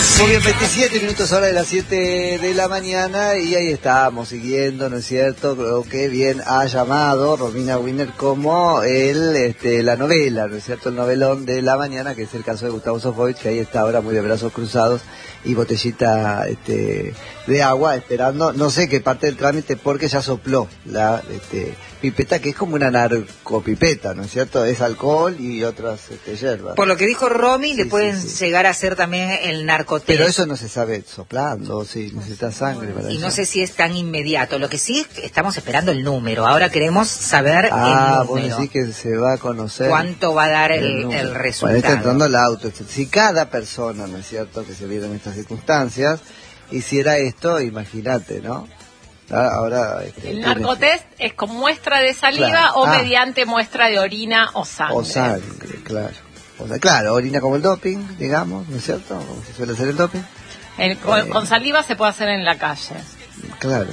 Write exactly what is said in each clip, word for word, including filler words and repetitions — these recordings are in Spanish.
Muy bien, veintisiete minutos ahora de las siete de la mañana y ahí estamos siguiendo, ¿no es cierto? Creo que bien ha llamado Romina Wiener como el, este, la novela, ¿no es cierto? El novelón de la mañana, que es el caso de Gustavo Sofovich, que ahí está ahora muy de brazos cruzados y botellita este, de agua esperando, no sé qué parte del trámite, porque ya sopló la este, pipeta, que es como una narcopipeta, ¿no es cierto? Es alcohol y otras este, hierbas. Por lo que dijo Romy, sí, le pueden sí, sí. llegar a hacer también el narcotest. Pero eso no se sabe soplando, sí, necesita sangre para y eso. no sé si es tan inmediato. Lo que sí es que estamos esperando el número. Ahora queremos saber ah, el número. Ah, vos decís que se va a conocer. ¿Cuánto va a dar el, el, el resultado? Bueno, está entrando el auto. Si cada persona, ¿no es cierto?, que se viera en estas circunstancias, hiciera esto, imagínate, ¿no? Ahora, este, el narcotest es con muestra de saliva, claro, o ah, mediante muestra de orina o sangre. O sangre, claro. O sea, claro, orina como el doping, digamos, ¿no es cierto? Como se suele hacer el doping. El, con, eh, con saliva se puede hacer en la calle. Claro.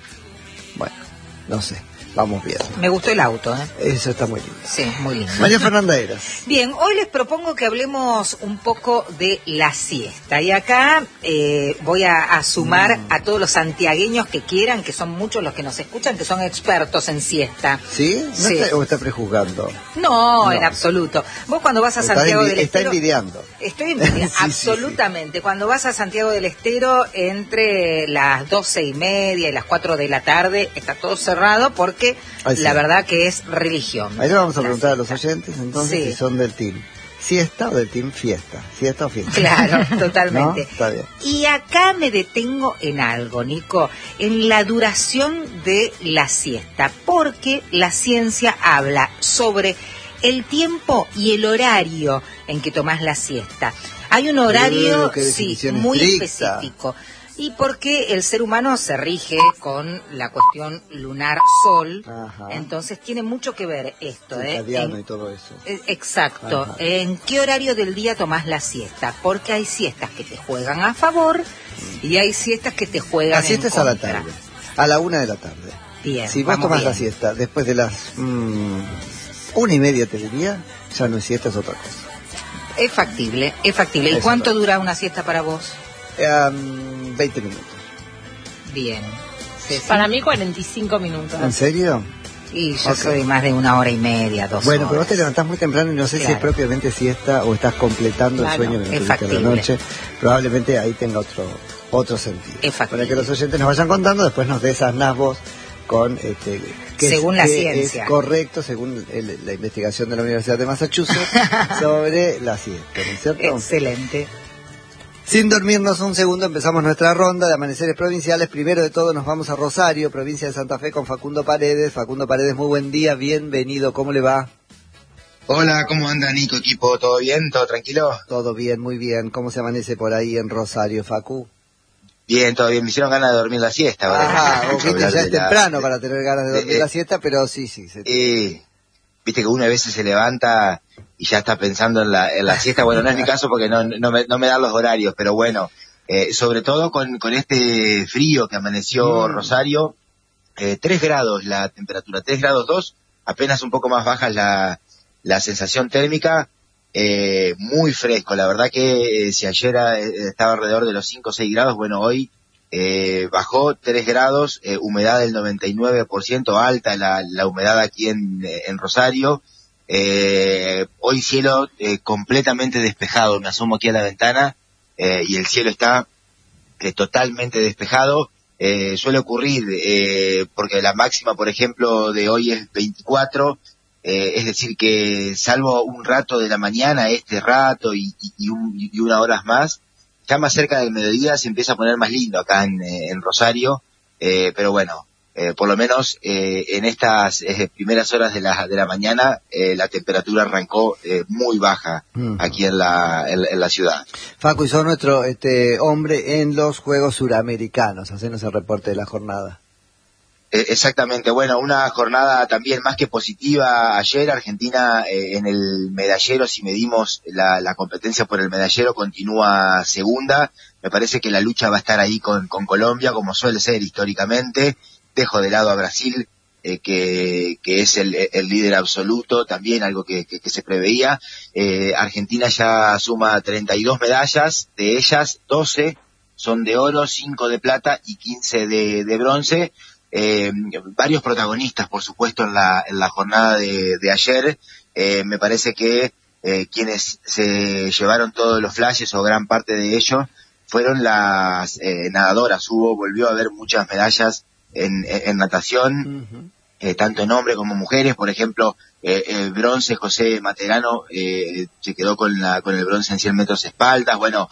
Bueno, no sé. Vamos bien. Me gustó el auto, ¿eh? Eso está muy lindo. Sí, muy lindo. María Fernanda Eras. Bien, hoy les propongo que hablemos un poco de la siesta. Y acá eh, voy a, a sumar mm. a todos los santiagueños que quieran, que son muchos los que nos escuchan, que son expertos en siesta. ¿Sí? ¿No sí. Está, ¿O está prejuzgando? No, no, en absoluto. Vos cuando vas a está Santiago del Estero... Está envidiando. Estoy envidiando, sí, absolutamente. Sí, sí. Cuando vas a Santiago del Estero, entre las doce y media y las cuatro de la tarde, está todo cerrado porque Ay, la sí. verdad que es religión. Ahí le vamos a preguntar a los oyentes entonces sí. si son del team siesta o del team fiesta, siesta o fiesta. Claro, totalmente. ¿No? Está bien. Y acá me detengo en algo, Nico, en la duración de la siesta, porque la ciencia habla sobre el tiempo y el horario en que tomás la siesta. Hay un horario uh, sí, muy estricta. específico. Y porque el ser humano se rige con la cuestión lunar-sol, Ajá. entonces tiene mucho que ver esto. Circadiano ¿eh? En, y todo eso. Eh, exacto. Ajá. ¿En qué horario del día tomás la siesta? Porque hay siestas que te juegan a favor y hay siestas que te juegan la siesta en es a la contra. tarde, a la una de la tarde. Bien, si vos tomás bien. la siesta después de las mmm, una y media, te diría, ya no es siesta, es otra cosa. Es factible, es factible. ¿Y es cuánto otra. dura una siesta para vos? Um, veinte minutos. Bien. Sí, para mí cuarenta y cinco minutos. ¿En serio? Y yo okay. soy más de una hora y media, dos bueno, horas. Pero vos te levantás muy temprano y no sé claro. si es propiamente siesta o estás completando claro. el sueño que no tuviste la noche. Probablemente ahí tenga otro otro sentido. Es Para que los oyentes nos vayan contando, después nos desasnás vos con este que según es, la que ciencia. Es correcto, según el, la investigación de la Universidad de Massachusetts sobre la siesta, ¿no es cierto? Excelente. Sin dormirnos un segundo, empezamos nuestra ronda de amaneceres provinciales. Primero de todo nos vamos a Rosario, provincia de Santa Fe, con Facundo Paredes. Facundo Paredes, muy buen día, bienvenido, ¿cómo le va? Hola, ¿cómo anda, Nico, equipo? ¿Todo bien? ¿Todo tranquilo? Todo bien, muy bien. ¿Cómo se amanece por ahí en Rosario, Facu? Bien, todo bien. Me hicieron ganas de dormir la siesta. Ah, vos viste, ya es temprano la... para tener ganas de dormir de, de, la siesta, pero sí, sí. Se... Eh, viste que una vez se levanta y ya está pensando en la, en la siesta. Bueno, no es mi caso porque no, no, me, no me dan los horarios, pero bueno, eh, sobre todo con, con este frío que amaneció mm. Rosario, eh, tres grados la temperatura, tres grados dos, apenas un poco más baja la, la sensación térmica, eh, muy fresco. La verdad que eh, si ayer eh, estaba alrededor de los cinco o seis grados, bueno, hoy eh, bajó tres grados, eh, humedad del noventa y nueve por ciento, alta la, la humedad aquí en, en Rosario. Eh, hoy cielo eh, completamente despejado, me asomo aquí a la ventana eh, y el cielo está eh, totalmente despejado. Eh, suele ocurrir eh, porque la máxima, por ejemplo, de hoy es veinticuatro, eh, es decir que salvo un rato de la mañana, este rato y, y, y, un, y una horas más, ya más cerca del mediodía se empieza a poner más lindo acá en, en Rosario, eh, pero bueno, Eh, por lo menos eh, en estas eh, primeras horas de la de la mañana eh, la temperatura arrancó eh, muy baja uh-huh. aquí en la en, en la ciudad. Facu, y sos nuestro este hombre en los Juegos Suramericanos, hacenos el reporte de la jornada. Eh, exactamente, bueno, una jornada también más que positiva. Ayer Argentina eh, en el medallero, si medimos la, la competencia por el medallero, continúa segunda. Me parece que la lucha va a estar ahí con, con Colombia, como suele ser históricamente. Dejo de lado a Brasil, eh, que, que es el, el líder absoluto, también algo que, que, que se preveía. Eh, Argentina ya suma treinta y dos medallas, de ellas doce son de oro, cinco de plata y quince de, de bronce. Eh, varios protagonistas, por supuesto, en la, en la jornada de, de ayer. Eh, me parece que eh, quienes se llevaron todos los flashes o gran parte de ellos fueron las eh, nadadoras. Hubo, volvió a haber muchas medallas en, en, en natación, uh-huh. eh, tanto en hombres como mujeres. Por ejemplo, eh, el bronce, José Materano eh, se quedó con la con el bronce en cien metros espaldas. Bueno,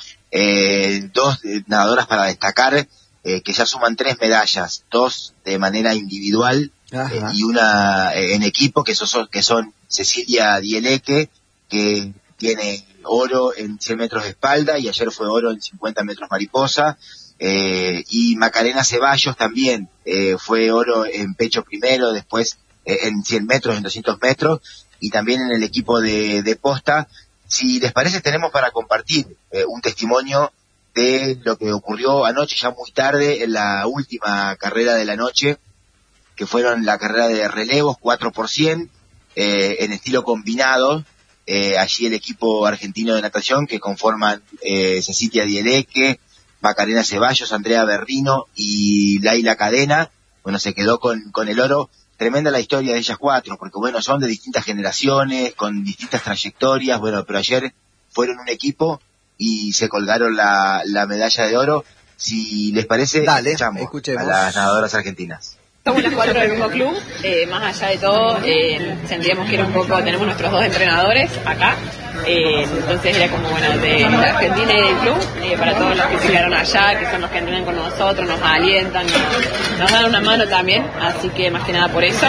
eh, dos nadadoras para destacar, eh, que ya suman tres medallas, dos de manera individual eh, y una eh, en equipo, que son, que son Cecilia Dieleque, que tiene oro en cien metros de espalda y ayer fue oro en cincuenta metros mariposa, eh, y Macarena Ceballos también eh, fue oro en pecho primero, después eh, en cien metros, en doscientos metros, y también en el equipo de, de posta. Si les parece, tenemos para compartir eh, un testimonio de lo que ocurrió anoche, ya muy tarde, en la última carrera de la noche, que fueron la carrera de relevos cuatro por cien, eh, en estilo combinado. Eh, allí el equipo argentino de natación, que conforman eh, Cecilia Dieleque, Macarena Ceballos, Andrea Berrino y Laila Cadena, bueno, se quedó con, con el oro. Tremenda la historia de ellas cuatro, porque bueno, son de distintas generaciones, con distintas trayectorias, bueno, pero ayer fueron un equipo y se colgaron la, la medalla de oro. Si les parece, Dale, escuchamos escuchemos a las nadadoras argentinas. Somos las cuatro del mismo club, eh, más allá de todo, eh, sentíamos que era un poco, tenemos nuestros dos entrenadores acá, eh, entonces era como, bueno, de Argentina y del club, eh, para todos los que se quedaron allá, que son los que entrenan con nosotros, nos alientan, nos, nos dan una mano también, así que más que nada por eso,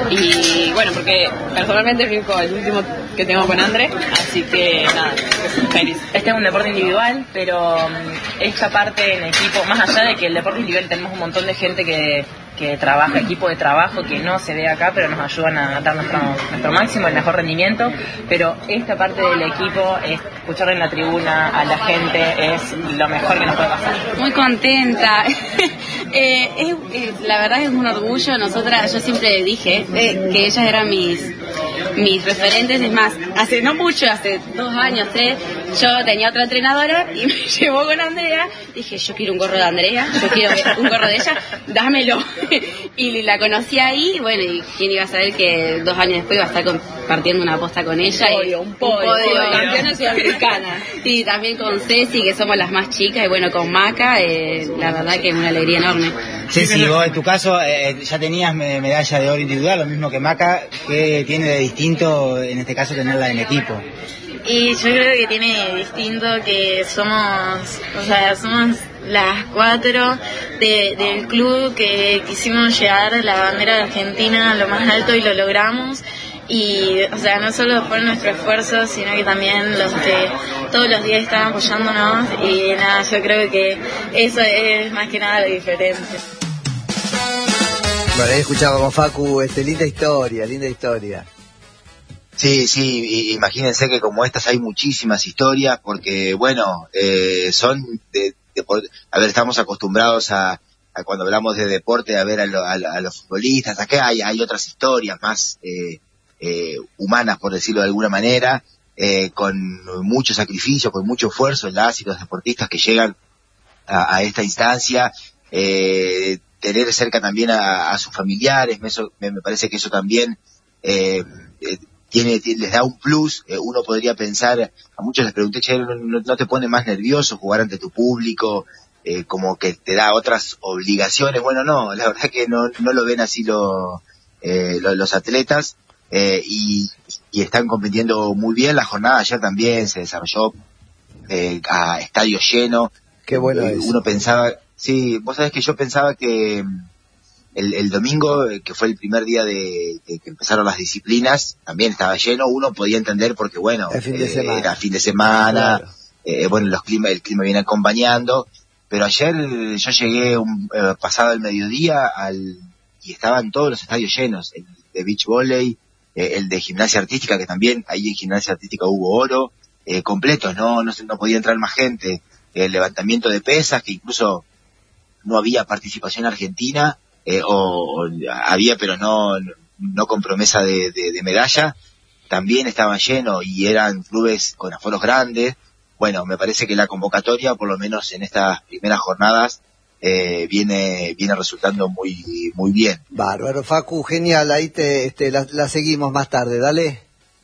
y bueno, porque personalmente es el, único, el último que tengo con André, así que nada, feliz. Este es un deporte individual, pero esta parte en equipo, más allá de que el deporte individual tenemos un montón de gente que que trabaja, equipo de trabajo que no se ve acá, pero nos ayudan a dar nuestro, nuestro máximo, el mejor rendimiento, pero esta parte del equipo, es escuchar en la tribuna a la gente, es lo mejor que nos puede pasar. Muy contenta. eh, es, eh, la verdad es un orgullo. Nosotras, yo siempre dije eh, que ellas eran mis mis referentes. Es más, hace no mucho, hace dos años, tres, yo tenía otra entrenadora y me llevó con Andrea. Dije, yo quiero un gorro de Andrea, yo quiero un gorro de ella, dámelo. Y la conocí ahí, bueno, y quién iba a saber que dos años después iba a estar compartiendo una posta con ella. Un podio, y, un podio, un podio. campeona sudamericana. Sí, también con Ceci, que somos las más chicas, y bueno, con Maca, eh, la verdad que es una alegría enorme. Sí, sí, vos en tu caso eh, ya tenías medalla de oro individual, lo mismo que Maca. ¿Qué tiene de distinto en este caso tenerla en equipo? Y yo creo que tiene distinto que somos, o sea, somos las cuatro de, del club que quisimos llevar la bandera de Argentina a lo más alto y lo logramos. Y, o sea, no solo fue nuestro esfuerzo, sino que también los que todos los días estaban apoyándonos. Y nada, yo creo que eso es más que nada lo diferente. Bueno, ahí escuchábamos, Facu, este, linda historia, linda historia. Sí, sí, imagínense que como estas hay muchísimas historias, porque bueno, eh, son de, de, a ver, estamos acostumbrados a, a cuando hablamos de deporte a ver a, lo, a, a los futbolistas. Acá hay, hay otras historias más eh, eh, humanas, por decirlo de alguna manera, eh, con mucho sacrificio, con mucho esfuerzo, las y los deportistas que llegan a, a esta instancia, eh, tener cerca también a, a sus familiares. Eso, me, me parece que eso también eh, eh, Tiene, les da un plus. Eh, uno podría pensar, a muchos les pregunté, che, ¿no, no te pone más nervioso jugar ante tu público? Eh, como que te da otras obligaciones. Bueno, no, la verdad que no, no lo ven así lo, eh, lo, los atletas, eh, y, y están compitiendo muy bien. La jornada ayer también se desarrolló eh, a estadio lleno. Qué bueno eh, es. Uno pensaba, sí, vos sabés que yo pensaba que El, el domingo, que fue el primer día de, de que empezaron las disciplinas, también estaba lleno. Uno podía entender porque, bueno, fin de eh, semana. era fin de semana, Claro. eh, bueno, los clima, el clima viene acompañando, pero ayer yo llegué un, eh, pasado el mediodía al, y estaban todos los estadios llenos, el de beach volley, eh, el de gimnasia artística, que también ahí en gimnasia artística hubo oro, eh, completos, no, no, no podía entrar más gente, el levantamiento de pesas, que incluso no había participación argentina. eh, o, o había, pero no, no con promesa de, de, de medalla, también estaban llenos y eran clubes con aforos grandes. Bueno, me parece que la convocatoria, por lo menos en estas primeras jornadas, eh, viene viene resultando muy muy bien. Bárbaro, Facu, genial, ahí te, este, la, la seguimos más tarde, dale.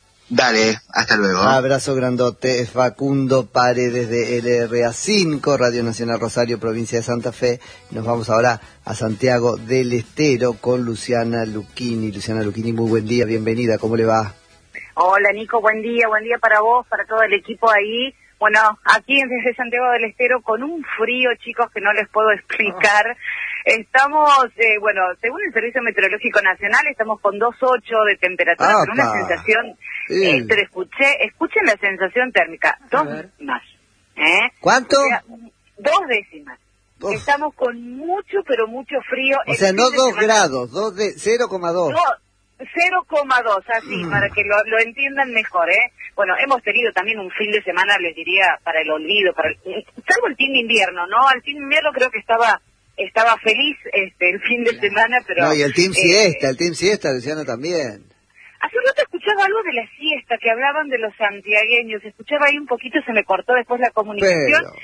Dale, hasta luego. Abrazo grandote, Facundo Paredes de L R A cinco, Radio Nacional Rosario, provincia de Santa Fe. Nos vamos ahora a Santiago del Estero con Luciana Lucchini. Luciana Lucchini, muy buen día, bienvenida, ¿cómo le va? Hola Nico, buen día, buen día para vos, para todo el equipo ahí. Bueno, aquí desde Santiago del Estero con un frío, chicos, que no les puedo explicar. Oh. Estamos, eh, bueno, según el Servicio Meteorológico Nacional, estamos con dos punto ocho de temperatura, con una sensación, sí. eh, pero escuché, escuchen la sensación térmica, dos más. ¿eh? ¿Cuánto? O sea, dos décimas. Uf. Estamos con mucho, pero mucho frío. O sea, no dos grados, dos de cero coma dos. cero coma dos, así, mm. para que lo, lo entiendan mejor, ¿eh? Bueno, hemos tenido también un fin de semana, les diría, para el olvido, para el, salvo el team de invierno, ¿no? El team de invierno creo que estaba estaba feliz este el fin de semana, pero... No, y el team eh, siesta, el team siesta, Luciano, también. Hace un rato escuchaba algo de la siesta, que hablaban de los santiagueños, escuchaba ahí un poquito, se me cortó después la comunicación. Pero...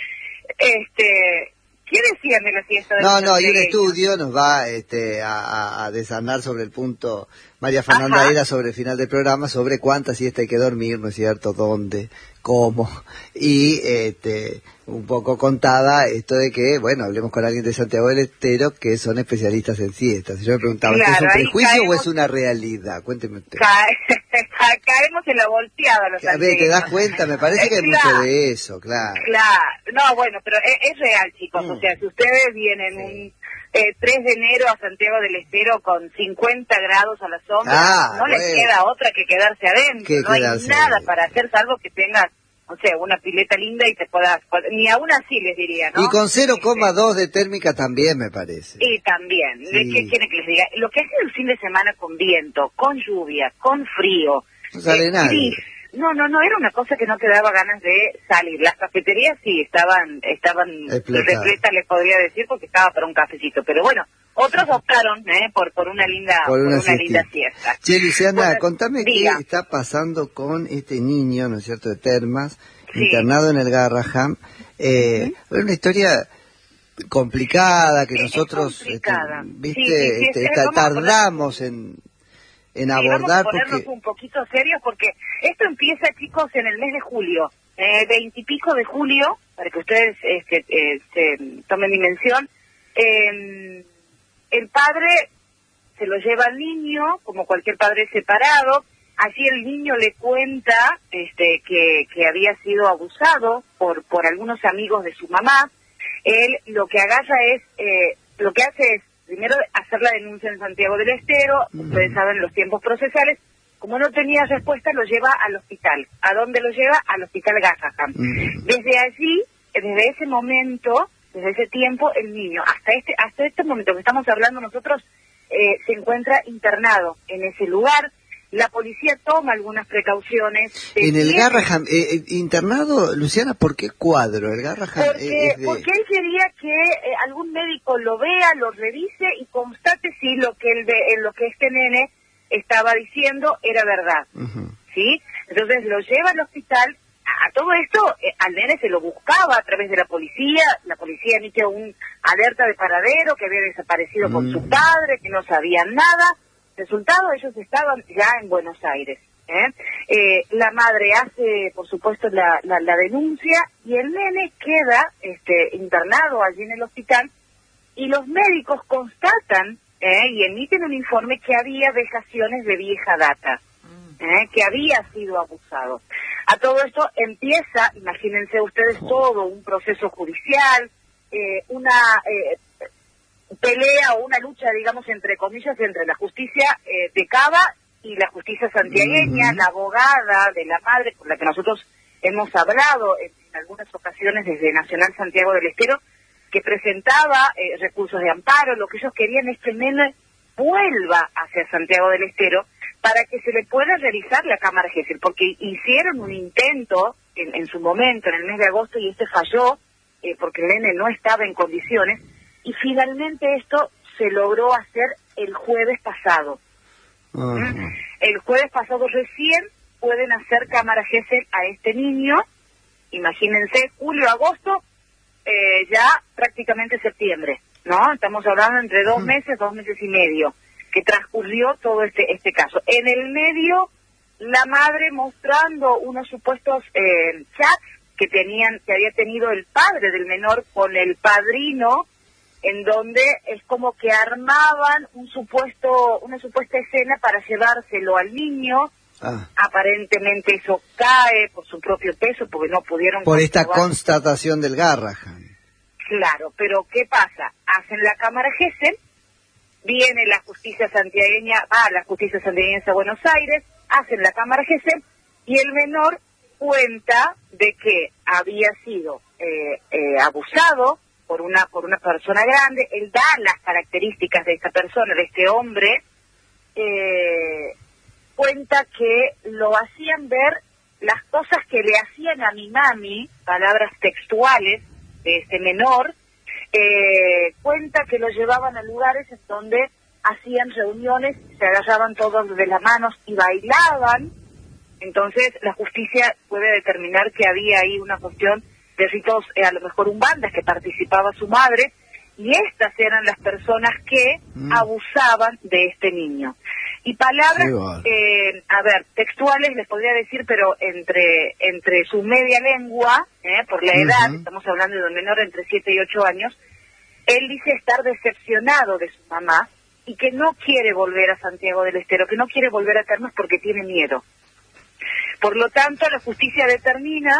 Este... ¿Qué decían de la siesta de No, los no, hay un santiagueños? estudio, nos va este, a, a desanar sobre el punto, María Fernanda Ajá. era sobre el final del programa, sobre cuánta siesta hay que dormir, ¿no es cierto?, dónde, cómo, y este un poco contada esto de que, bueno, hablemos con alguien de Santiago del Estero que son especialistas en siestas. Yo me preguntaba, claro, ¿es un prejuicio caemos, o es una realidad? Cuénteme usted. Cae, caemos en la volteada los A ver, ¿te das cuenta? Me parece que hay claro, mucho de eso, claro. Claro, no, bueno, pero es, es real, chicos, mm. o sea, si ustedes vienen sí. un eh, tres de enero a Santiago del Estero con cincuenta grados a la sombra, ah, no bueno. les queda otra que quedarse adentro, no quedarse hay nada adentro. Para hacer salvo que tengas, o sea, una pileta linda y te puedas, ni aún así les diría, ¿no? Y con cero coma dos de térmica también me parece. Y también, sí. ¿qué quiere que les diga? Lo que ha sido el fin de semana con viento, con lluvia, con frío. No sale eh, nadie. Sí, no, no, no, era una cosa que no te daba ganas de salir. Las cafeterías sí, estaban, estaban repletas, les podría decir, porque estaba para un cafecito. Pero bueno, otros optaron eh, por por una linda por una, por una linda siesta. Che, Luciana, bueno, contame diga. qué está pasando con este niño, ¿no es cierto?, de Termas, sí. internado en el Garraham. Eh, uh-huh. Una historia complicada que sí, nosotros, complicada. Este, viste, sí, sí, sí, este, es, tardamos en... en abordar, sí, vamos a ponernos porque... un poquito serios, porque esto empieza, chicos, en el mes de julio, veintipico eh, de julio, para que ustedes este, eh, se tomen dimensión. Eh, el padre se lo lleva al niño, como cualquier padre separado. Allí el niño le cuenta este, que, que había sido abusado por, por algunos amigos de su mamá. Él lo que agarra es, eh, lo que hace es, primero, hacer la denuncia en Santiago del Estero. Mm. Ustedes saben los tiempos procesales. Como no tenía respuesta, lo lleva al hospital. ¿A dónde lo lleva? Al hospital Garraham. Mm. Desde allí, desde ese momento, desde ese tiempo, el niño, hasta este hasta este momento que estamos hablando nosotros, eh, se encuentra internado en ese lugar. La policía toma algunas precauciones. En el Garraham, eh, internado, Luciana, ¿por qué cuadro? El Garraham porque, es de... porque él quería que eh, algún médico lo vea, lo revise y constate si lo que él ve, lo que este nene estaba diciendo era verdad. Uh-huh. ¿Sí? Entonces lo lleva al hospital. A todo esto, eh, al nene se lo buscaba a través de la policía. La policía emitió un alerta de paradero, que había desaparecido mm. con su padre, que no sabían nada. Resultado, ellos estaban ya en Buenos Aires. ¿eh? Eh, la madre hace, por supuesto, la, la, la denuncia y el nene queda este, internado allí en el hospital y los médicos constatan ¿eh? y emiten un informe que había vejaciones de vieja data, ¿eh? que había sido abusado. A todo esto empieza, imagínense ustedes, todo un proceso judicial, eh, una... Eh, pelea o una lucha, digamos, entre comillas, entre la justicia eh, de Cava y la justicia santiagueña, uh-huh. la abogada de la madre, con la que nosotros hemos hablado en, en algunas ocasiones desde Nacional Santiago del Estero, que presentaba eh, recursos de amparo. Lo que ellos querían es que el nene vuelva hacia Santiago del Estero para que se le pueda realizar la cámara Gesell, porque hicieron un intento en, en su momento, en el mes de agosto, y este falló, eh, porque el nene no estaba en condiciones. Y finalmente esto se logró hacer el jueves pasado. Uh-huh. ¿Mm? El jueves pasado recién pueden hacer cámara Gesell a este niño. Imagínense, julio, agosto, eh, ya prácticamente septiembre, ¿no? Estamos hablando entre dos meses, dos meses y medio, que transcurrió todo este este caso. En el medio, la madre mostrando unos supuestos eh, chats que tenían, que había tenido el padre del menor con el padrino, en donde es como que armaban un supuesto, una supuesta escena para llevárselo al niño. Ah. Aparentemente eso cae por su propio peso, porque no pudieron... Por esta constatación del Garrahan. Claro, pero ¿qué pasa? Hacen la cámara Gesell, viene la justicia santiagueña, ah, la justicia santiagueña a Buenos Aires, hacen la cámara Gesell, y el menor cuenta de que había sido eh, eh, abusado por una por una persona grande. Él da las características de esta persona, de este hombre, eh, cuenta que lo hacían ver las cosas que le hacían a mi mami, palabras textuales de este menor, eh, cuenta que lo llevaban a lugares en donde hacían reuniones, se agarraban todos de las manos y bailaban. Entonces la justicia puede determinar que había ahí una cuestión de ritos, eh, a lo mejor umbandas, que participaba su madre, y estas eran las personas que mm. abusaban de este niño. Y palabras, sí, eh, a ver, textuales les podría decir, pero entre entre su media lengua, eh, por la edad, uh-huh. estamos hablando de un menor entre siete y ocho años, él dice estar decepcionado de su mamá y que no quiere volver a Santiago del Estero, que no quiere volver a Termas porque tiene miedo. Por lo tanto, la justicia determina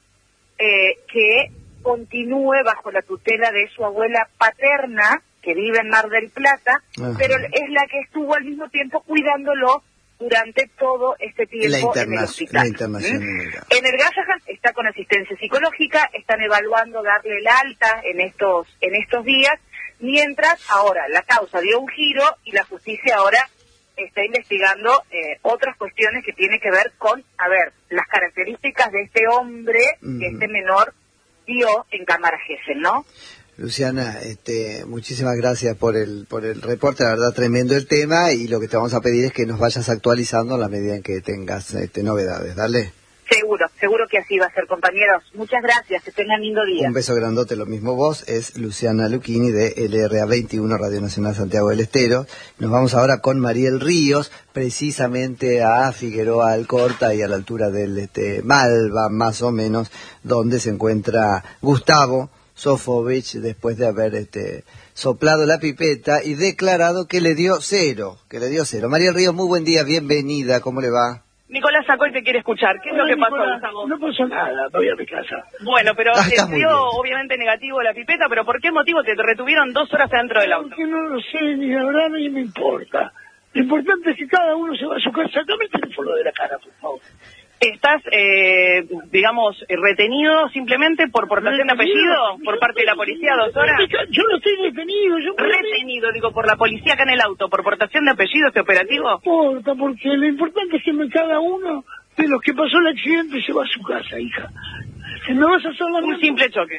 eh, que continúe bajo la tutela de su abuela paterna, que vive en Mar del Plata, ajá, pero es la que estuvo al mismo tiempo cuidándolo durante todo este tiempo en el hospital. La internación ¿Mm? en el En el Garrahan está con asistencia psicológica, están evaluando darle el alta en estos en estos días, mientras ahora la causa dio un giro y la justicia ahora está investigando eh, otras cuestiones que tienen que ver con, a ver, las características de este hombre uh-huh. que este menor dio en cámara Gesell, ¿no? Luciana, este, muchísimas gracias por el por el reporte, la verdad tremendo el tema, y lo que te vamos a pedir es que nos vayas actualizando a la medida en que tengas este, novedades, dale. Seguro, seguro que así va a ser, compañeros. Muchas gracias, que tengan lindo día. Un beso grandote, lo mismo vos, es Luciana Lucchini de L R A veintiuno, Radio Nacional Santiago del Estero. Nos vamos ahora con Mariel Ríos, precisamente a Figueroa Alcorta y a la altura del este, Malva, más o menos, donde se encuentra Gustavo Sofovich, después de haber este, soplado la pipeta y declarado que le dio cero, que le dio cero. Mariel Ríos, muy buen día, bienvenida, ¿cómo le va? Nicolás Sacoy te quiere escuchar. ¿Qué es Hola, lo que pasó, Nicolás, Gustavo? No pasó nada, voy a mi casa. Bueno, pero ah, te dio obviamente negativo la pipeta, pero ¿por qué motivo te retuvieron dos horas adentro del auto? Porque no lo sé, ni la verdad ni me importa. Lo importante es que cada uno se va a su casa. Dame el teléfono de la cara, por favor. ¿Estás, eh, digamos, retenido simplemente por portación de apellido por parte de la policía, dos horas? Yo no estoy detenido. Yo retenido, digo, por la policía acá en el auto, por portación de apellido este operativo. No importa, porque lo importante es que cada uno de los que pasó el accidente se va a su casa, hija. Si me vas a hacer la Un simple choque.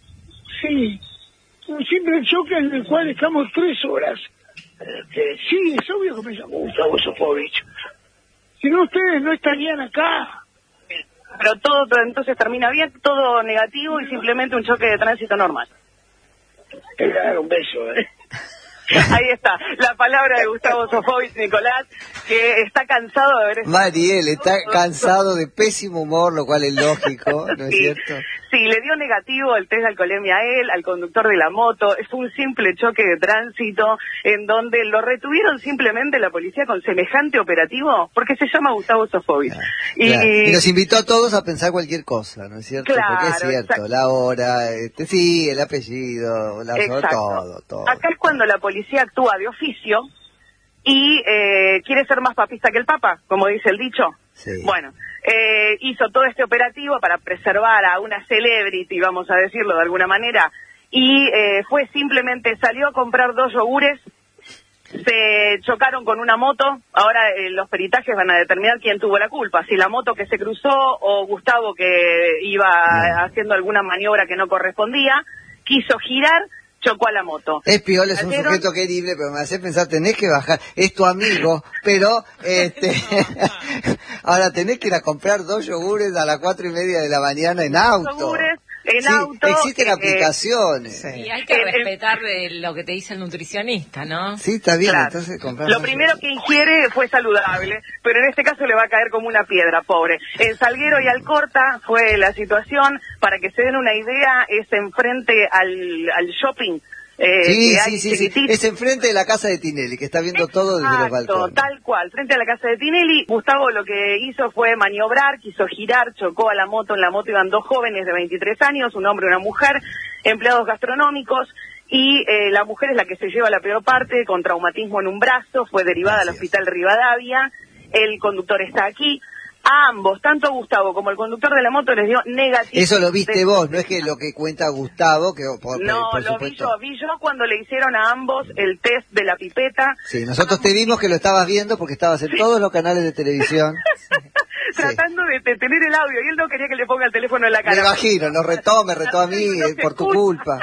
Sí, un simple choque en el cual estamos tres horas. Eh, sí, es obvio que me llamo Gustavo Sofovich. Si no, ustedes no estarían acá. Pero todo, todo entonces termina bien, todo negativo y simplemente un choque de tránsito normal. Te voy a dar un beso, ¿eh? Ahí está, la palabra de Gustavo Sofovich, Nicolás, que está cansado de ver esto. Mariel, está cansado de pésimo humor, lo cual es lógico, ¿no es sí, cierto? Sí, le dio negativo el test de alcoholemia a él, al conductor de la moto. Es un simple choque de tránsito en donde lo retuvieron simplemente la policía con semejante operativo, porque se llama Gustavo Sofovich. Claro, y, claro. y nos invitó a todos a pensar cualquier cosa, ¿no es cierto? Claro, porque es cierto, exacto. La hora, este, sí, el apellido, la zona, todo, todo. Acá es cuando la policía actúa de oficio y eh, quiere ser más papista que el Papa, como dice el dicho. Sí. Bueno, eh, hizo todo este operativo para preservar a una celebrity, vamos a decirlo de alguna manera, y eh, fue simplemente, salió a comprar dos yogures, se chocaron con una moto. Ahora eh, los peritajes van a determinar quién tuvo la culpa, si la moto que se cruzó o Gustavo, que iba no. haciendo alguna maniobra que no correspondía. Quiso girar, chocó a la moto. Es Piola, es un sujeto querible, pero me hace pensar, tenés que bajar, es tu amigo, pero este ahora tenés que ir a comprar dos yogures a las cuatro y media de la mañana en auto. Yogures en sí, auto. Existen eh, aplicaciones. Y hay que respetar de lo que te dice el nutricionista, ¿no? Sí, está bien, Claro. entonces comprar. Lo primero que ingiere fue saludable, pero en este caso le va a caer como una piedra, pobre. En Salguero y Alcorta fue la situación, para que se den una idea, es enfrente al, al shopping. Eh, sí, que hay sí, sí, sí, es enfrente de la casa de Tinelli, que está viendo todo desde los balcones. Tal cual, frente a la casa de Tinelli. Gustavo lo que hizo fue maniobrar, quiso girar, chocó a la moto. En la moto iban dos jóvenes de veintitrés años, un hombre y una mujer, empleados gastronómicos, y eh, la mujer es la que se lleva la peor parte, con traumatismo en un brazo, fue derivada Gracias. al hospital Rivadavia. El conductor está aquí. A ambos, tanto a Gustavo como el conductor de la moto, les dio negativo. Eso lo viste vos, no es que lo que cuenta Gustavo, que por, No, por lo supuesto. vi yo, vi yo cuando le hicieron a ambos el test de la pipeta. Sí, nosotros te vimos que lo estabas viendo porque estabas en todos los canales de televisión. Tratando de, de tener el audio, y él no quería que le ponga el teléfono en la cara. Me imagino, nos retó, me retó a mí, no eh, por tu escucha. culpa.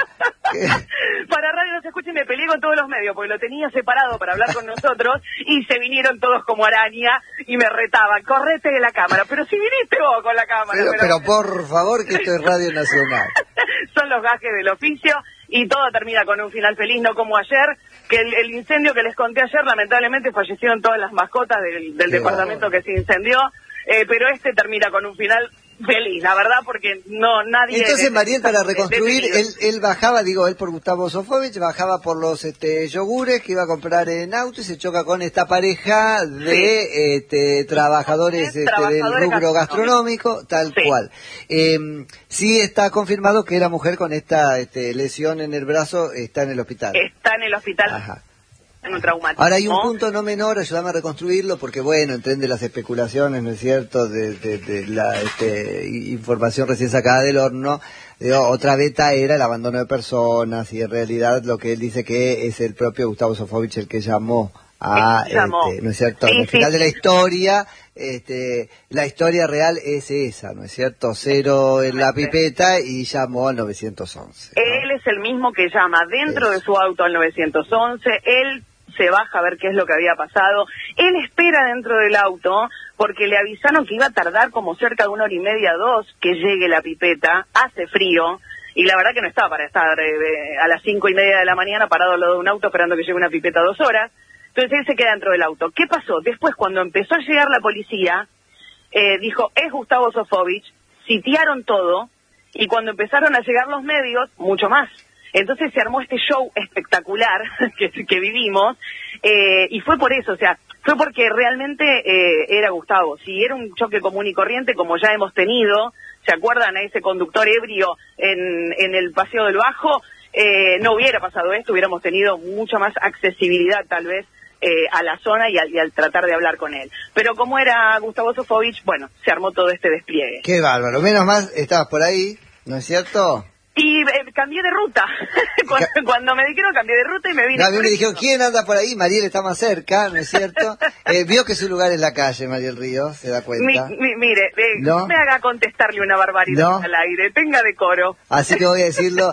Para radio no se escucha y me peleé con todos los medios, porque lo tenía separado para hablar con nosotros, y se vinieron todos como araña y me retaban, correte de la cámara, pero si viniste vos con la cámara. Pero, pero... pero por favor, que esto es Radio Nacional. Son los gajes del oficio, y todo termina con un final feliz, no como ayer, que el, el incendio que les conté ayer, lamentablemente fallecieron todas las mascotas del, del departamento que se incendió, eh, pero este termina con un final feliz, la verdad, porque no nadie... Entonces, Mariel, para reconstruir, detenido. él, él bajaba, digo, él por Gustavo Sofovich, bajaba por los este, yogures que iba a comprar en auto y se choca con esta pareja de sí. este, trabajadores, este, trabajadores del rubro gastronómico, tal sí. cual. Eh, sí está confirmado que la mujer con esta este, lesión en el brazo está en el hospital. Está en el hospital. Ajá. Un traumatismo. Ahora hay un punto no menor, ayúdame a reconstruirlo, porque bueno, entiende las especulaciones, ¿no es cierto?, de, de, de la este, información recién sacada del horno. Digo, otra beta era el abandono de personas, y en realidad lo que él dice que es el propio Gustavo Sofovich el que llamó a, llamó. Este, ¿no es cierto?, sí, al final sí. de la historia, este, la historia real es esa, ¿no es cierto?, cero en la pipeta y llamó al nueve once. ¿no? Él es el mismo que llama dentro es. de su auto al nueve once, él se baja a ver qué es lo que había pasado, él espera dentro del auto porque le avisaron que iba a tardar como cerca de una hora y media, dos, que llegue la pipeta, hace frío, y la verdad que no estaba para estar eh, a las cinco y media de la mañana parado al lado de un auto esperando que llegue una pipeta dos horas, entonces él se queda dentro del auto. ¿Qué pasó? Después, cuando empezó a llegar la policía, eh, dijo, es Gustavo Sofovich, sitiaron todo, y cuando empezaron a llegar los medios, mucho más. Entonces se armó este show espectacular que, que vivimos, eh, y fue por eso, o sea, fue porque realmente eh, era Gustavo. Si era un choque común y corriente, como ya hemos tenido, ¿se acuerdan a ese conductor ebrio en, en el Paseo del Bajo? Eh, no hubiera pasado esto, hubiéramos tenido mucha más accesibilidad tal vez eh, a la zona y al, y al tratar de hablar con él. Pero como era Gustavo Sofovich, bueno, se armó todo este despliegue. Qué bárbaro, menos mal estabas por ahí, ¿no es cierto? Y eh, cambié de ruta. cuando, cuando me dijeron cambié de ruta y me vine. A mí me dijeron, ¿quién anda por ahí? Mariel está más cerca, ¿no es cierto? Eh, vio que su lugar es la calle, Mariel Ríos, se da cuenta. Mi, mi, mire, eh, ¿No? no me haga contestarle una barbaridad ¿No? al aire, tenga decoro. Así que voy a decirlo,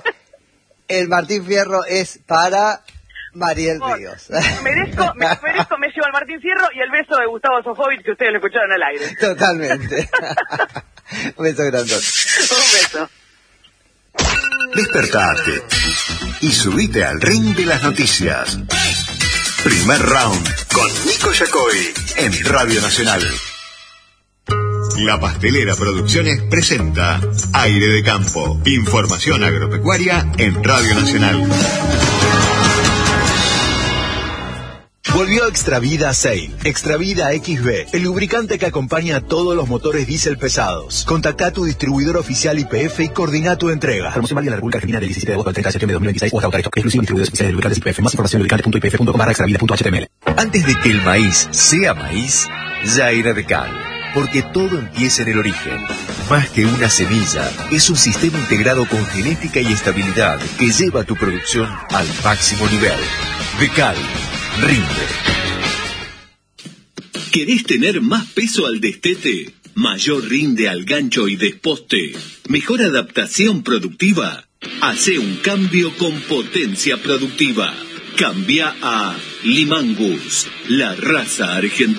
el Martín Fierro es para Mariel Ríos. Merezco, me merezco, me llevo al Martín Fierro y el beso de Gustavo Sofovich que ustedes lo escucharon al aire. Totalmente. Un beso grandote. Un beso. Despertate y subite al ring de las noticias. Primer round con Nico Yacoy en Radio Nacional. La Pastelera Producciones presenta Aire de Campo. Información agropecuaria en Radio Nacional. Volvió Extravida Sail, Extravida X B, el lubricante que acompaña a todos los motores diésel pesados. Contacta a tu distribuidor oficial Y P F y coordina tu entrega. Promoción válida en la República Argentina del diecisiete de agosto al treinta de septiembre de dos mil veintiséis o hasta agotar esto. Exclusivo distribuidores oficiales de lubricantes Y P F. Más información en lubricante punto i p f punto com barra extravida punto h t m l. Antes de que el maíz sea maíz, ya era de cal. Porque todo empieza en el origen. Más que una semilla, es un sistema integrado con genética y estabilidad que lleva tu producción al máximo nivel. De cal. Rinde. ¿Querés tener más peso al destete? ¿Mayor rinde al gancho y desposte? ¿Mejor adaptación productiva? Hace un cambio con potencia productiva. Cambia a Limangus, la raza argentina.